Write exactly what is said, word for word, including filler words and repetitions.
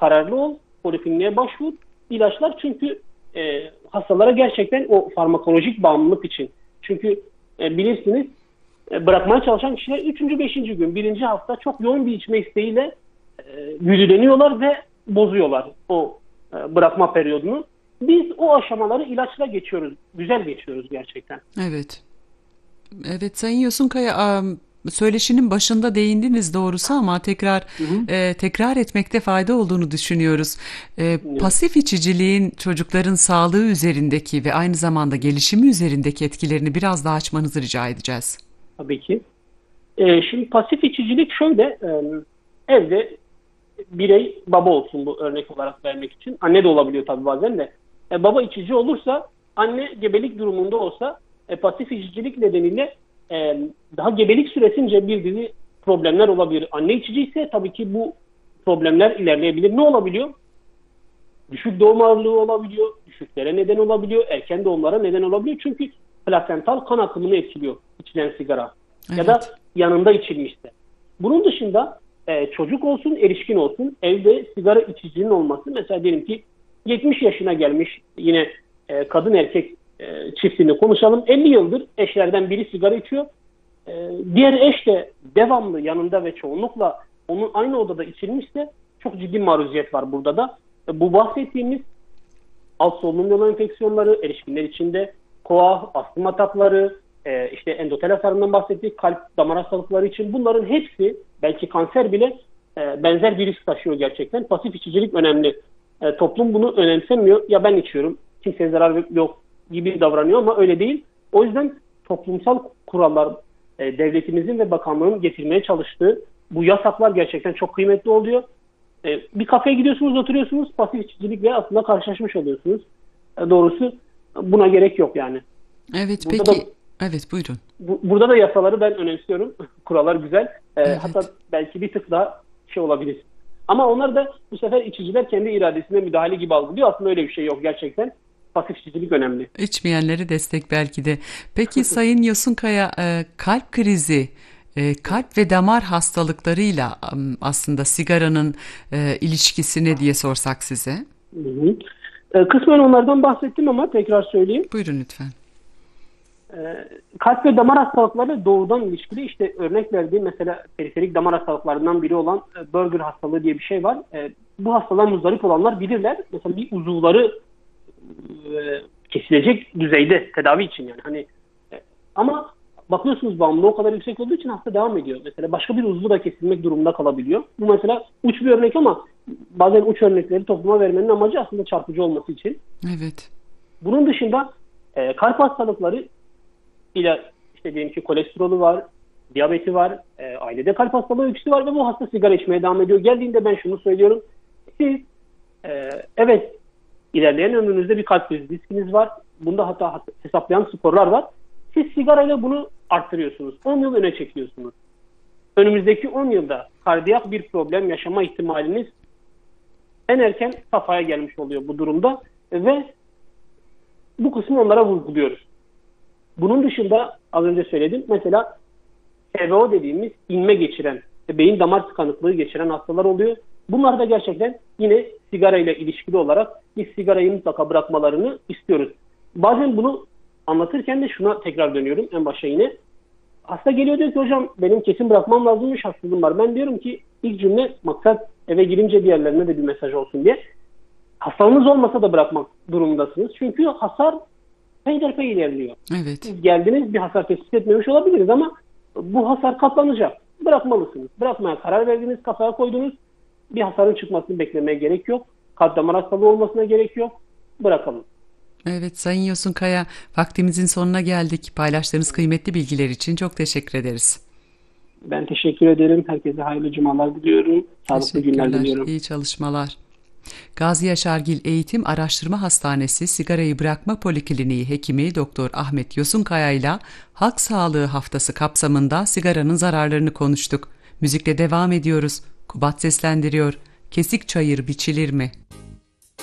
kararlı ol, polikliniğe başvur, ilaçlar çünkü e, hastalara gerçekten o farmakolojik bağımlılık için. Çünkü e, bilirsiniz e, bırakmaya çalışan kişiler üçüncü beşinci gün, birinci hafta çok yoğun bir içme isteğiyle e, yüzüleniyorlar ve bozuyorlar o e, bırakma periyodunu. Biz o aşamaları ilaçla geçiyoruz. Güzel geçiyoruz gerçekten. Evet. Evet Sayın Yosunkaya, söyleşinin başında değindiniz doğrusu ama tekrar hı hı. E, tekrar etmekte fayda olduğunu düşünüyoruz. E, evet. Pasif içiciliğin çocukların sağlığı üzerindeki ve aynı zamanda gelişimi üzerindeki etkilerini biraz daha açmanızı rica edeceğiz. Tabii ki. E, şimdi pasif içicilik şöyle, e, evde birey baba olsun bu örnek olarak vermek için. Anne de olabiliyor tabii bazen de. E, baba içici olursa, anne gebelik durumunda olsa e, pasif içicilik nedeniyle e, daha gebelik süresince bir dizi problemler olabilir. Anne içici ise tabii ki bu problemler ilerleyebilir. Ne olabiliyor? Düşük doğum ağırlığı olabiliyor, düşüklere neden olabiliyor, erken doğumlara neden olabiliyor. Çünkü plasental kan akımını etkiliyor içilen sigara. Evet. Ya da yanında içilmişse. Bunun dışında e, çocuk olsun, erişkin olsun, evde sigara içicinin olması, mesela diyelim ki yetmiş yaşına gelmiş yine e, kadın erkek e, çiftini konuşalım. elli yıldır eşlerden biri sigara içiyor. E, diğer eş de devamlı yanında ve çoğunlukla onun aynı odada içilmişse çok ciddi maruziyet var burada da. E, bu bahsettiğimiz alt solunum yolu enfeksiyonları, erişkinler içinde koah, astım atakları, e, işte endotel hasarından bahsettik, kalp damar hastalıkları için bunların hepsi, belki kanser bile e, benzer bir risk taşıyor gerçekten. Pasif içicilik önemli. E, toplum bunu önemsemiyor. Ya ben içiyorum, kimseye zarar yok gibi davranıyor ama öyle değil. O yüzden toplumsal kurallar, e, devletimizin ve bakanlığın getirmeye çalıştığı bu yasaklar gerçekten çok kıymetli oluyor. E, bir kafeye gidiyorsunuz, oturuyorsunuz, pasif içicilikle aslında karşılaşmış oluyorsunuz. E, doğrusu buna gerek yok yani. Evet, burada peki. Da, evet, buyurun. Bu, burada da yasaları ben önemsiyorum. Kurallar güzel. E, evet. Hatta belki bir tık daha şey olabilir. Ama onlar da bu sefer içiciler kendi iradesine müdahale gibi algılıyor. Aslında öyle bir şey yok gerçekten. Pasif içicilik önemli. İçmeyenleri destek belki de. Peki Sayın Yosunkaya, kalp krizi, kalp ve damar hastalıklarıyla aslında sigaranın ilişkisi ne diye sorsak size? Hı hı. Kısmen onlardan bahsettim ama tekrar söyleyeyim. Buyurun lütfen. Kalp ve damar hastalıkları doğrudan ilişkili. İşte örnek verdiğim mesela periferik damar hastalıklarından biri olan Buerger hastalığı diye bir şey var. Bu hastalığa muzdarip olanlar bilirler. Mesela bir uzuvları kesilecek düzeyde tedavi için yani. Hani ama bakıyorsunuz bağımlılığı o kadar yüksek olduğu için hasta devam ediyor. Mesela başka bir uzvu da kesilmek durumunda kalabiliyor. Bu mesela uç bir örnek ama bazen uç örnekleri topluma vermenin amacı aslında çarpıcı olması için. Evet. Bunun dışında e, kalp hastalıkları ile işte diyelim ki kolesterolü var, diyabeti var, e, ailede kalp hastalığı öyküsü var ve bu hasta sigara içmeye devam ediyor. Geldiğinde ben şunu söylüyorum. Siz e, evet ilerleyen ömrünüzde bir kalp krizi riskiniz var. Bunda hatta hesaplayan skorlar var. Siz sigarayla bunu arttırıyorsunuz. on yıl öne çekiyorsunuz. Önümüzdeki on yılda kardiyak bir problem yaşama ihtimaliniz en erken safhaya gelmiş oluyor bu durumda ve bu kısmı onlara vurguluyoruz. Bunun dışında az önce söyledim. Mesela T V O dediğimiz inme geçiren, beyin damar tıkanıklığı geçiren hastalar oluyor. Bunlar da gerçekten yine sigarayla ilişkili olarak biz sigarayı mutlaka bırakmalarını istiyoruz. Bazen bunu anlatırken de şuna tekrar dönüyorum en başa yine. Hasta geliyor diyor ki hocam benim kesin bırakmam lazımmış, hastalığım var. Ben diyorum ki ilk cümle maksat eve girince diğerlerine de bir mesaj olsun diye. Hastalığınız olmasa da bırakmak durumundasınız. Çünkü hasar peyderpey ilerliyor. Evet. Siz geldiniz bir hasar tespit etmemiş olabiliriz ama bu hasar katlanacak. Bırakmalısınız. Bırakmaya karar verdiniz, kafaya koydunuz. Bir hasarın çıkmasını beklemeye gerek yok. Kalp damar hastalığı olmasına gerek yok. Bırakalım. Evet Sayın Yosunkaya, vaktimizin sonuna geldik. Paylaştığınız kıymetli bilgiler için çok teşekkür ederiz. Ben teşekkür ederim. Herkese hayırlı cumalar diliyorum. Sağlıklı günler diliyorum. İyi çalışmalar. Gazi Yaşargil Eğitim Araştırma Hastanesi Sigarayı Bırakma Polikliniği Hekimi Doktor Ahmet Yosunkaya ile Halk Sağlığı Haftası kapsamında sigaranın zararlarını konuştuk. Müzikle devam ediyoruz. Kubat seslendiriyor. Kesik çayır biçilir mi?